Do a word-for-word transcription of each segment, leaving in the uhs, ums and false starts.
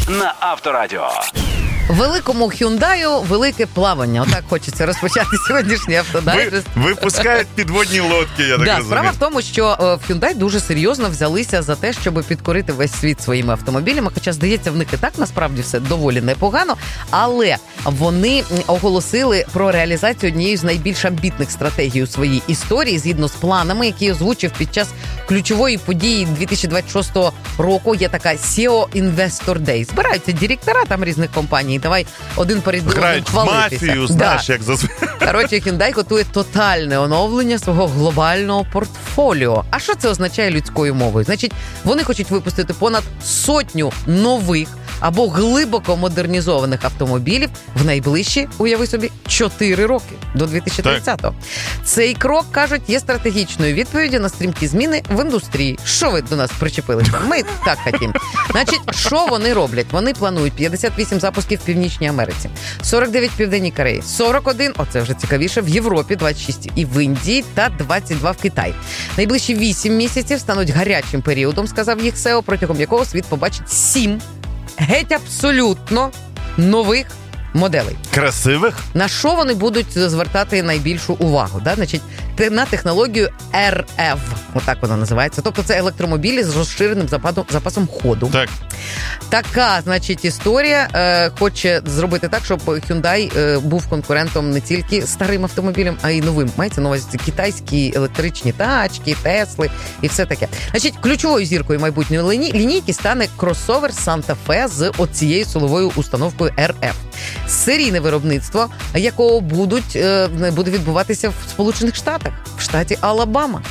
на Авторадіо. Великому Hyundai велике плавання. Отак хочеться розпочати сьогоднішній автодайджест. Ви, випускають підводні лодки, я так да, розумію. Справа в тому, що в Hyundai дуже серйозно взялися за те, щоб підкорити весь світ своїми автомобілями. Хоча, здається, в них і так насправді все доволі непогано. Але вони оголосили про реалізацію однієї з найбільш амбітних стратегій у своїй історії, згідно з планами, які озвучив під час ключової події дві тисячі двадцять шостого року. Є така сі і о Investor Day. Збираються директора там різних компаній. Давай один перед другим хвалитися. Мафію, знаєш, да. як зазвичай. Коротше, Hyundai готує тотальне оновлення свого глобального портфоліо. А що це означає людською мовою? Значить, вони хочуть випустити понад сотню нових або глибоко модернізованих автомобілів в найближчі, уяви собі, чотири роки, до дві тисячі тридцятого. Так. Цей крок, кажуть, є стратегічною відповіддю на стрімкі зміни в індустрії. Що ви до нас причепилися? Ми так хотімо. Значить, що вони роблять? Вони планують п'ятдесят вісім запусків в Північній Америці, сорок дев'ять в Південній Кореї, сорок один, оце вже цікавіше, в Європі, двадцять шість і в Індії та двадцять два в Китаї. Найближчі вісім місяців стануть гарячим періодом, сказав їх сі і о, протягом якого світ побачить сім геть абсолютно нових моделей. Красивих? На що вони будуть звертати найбільшу увагу? Да? Значить, на технологію ар еф, отак вона називається. Тобто це електромобілі з розширеним запасом, запасом ходу. Так. Така, значить, історія е, хоче зробити так, щоб Hyundai е, був конкурентом не тільки старим автомобілем, а й новим. Мається на увазі китайські електричні тачки, Тесли і все таке. Значить, ключовою зіркою майбутньої ліні... лінійки стане кросовер Santa Fe з оцією силовою установкою ар еф. Серійне виробництво, якого будуть, е, буде відбуватися в Сполучених Штатах, в штаті Алабама.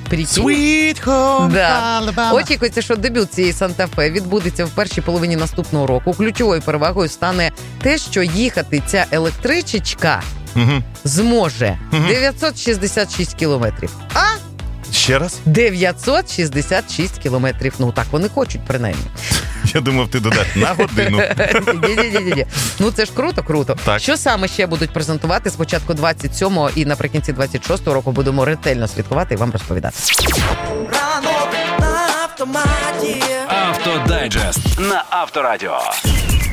Sweet home, да. Alabama. Очікується, що дебют цієї Santa Fe відбудеться в першій половині наступного року. Ключовою перевагою стане те, що їхати ця електричечка угу. зможе угу. дев'ятсот шістдесят шість кілометрів. А? Ще раз? дев'ятсот шістдесят шість кілометрів. Ну, так вони хочуть, принаймні. Я думав, ти додаш на годину. Ні-ні-ні. Ну, це ж круто, круто. Так. Що саме ще будуть презентувати спочатку двадцять сьомого і наприкінці двадцять шостого року будемо ретельно слідкувати і вам розповідати. Автодайджест на Авторадіо.